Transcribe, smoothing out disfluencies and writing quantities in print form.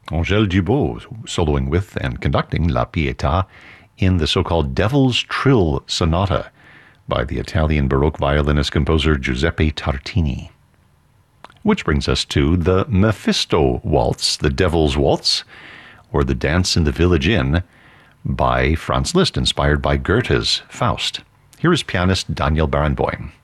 Angèle Dubos soloing with and conducting La Pietà in the so-called Devil's Trill Sonata by the Italian Baroque violinist composer Giuseppe Tartini. Which brings us to the Mephisto Waltz, the Devil's Waltz, or the Dance in the Village Inn by Franz Liszt, inspired by Goethe's Faust. Here is pianist Daniel Barenboim.